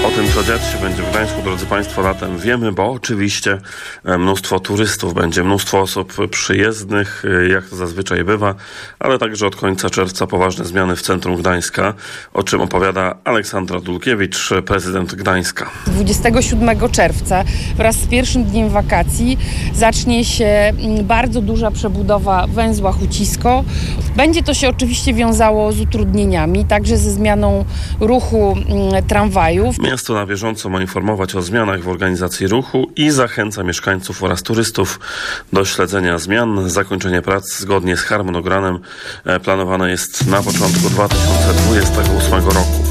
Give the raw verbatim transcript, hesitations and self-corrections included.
O tym, co dziać się będzie w Gdańsku, drodzy Państwo, latem wiemy, bo oczywiście mnóstwo turystów będzie, mnóstwo osób przyjezdnych, jak to zazwyczaj bywa, ale także od końca czerwca poważne zmiany w centrum Gdańska, o czym opowiada Aleksandra Dulkiewicz, prezydent Gdańska. dwudziestego siódmego czerwca wraz z pierwszym dniem wakacji zacznie się bardzo duża przebudowa węzła Hucisko. Będzie to się oczywiście wiązało z utrudnieniami, także ze zmianą ruchu tramwajów. Miasto na bieżąco ma informować o zmianach w organizacji ruchu i zachęca mieszkańców oraz turystów do śledzenia zmian. Zakończenie prac zgodnie z harmonogramem planowane jest na początku dwa tysiące dwudziestego ósmego roku.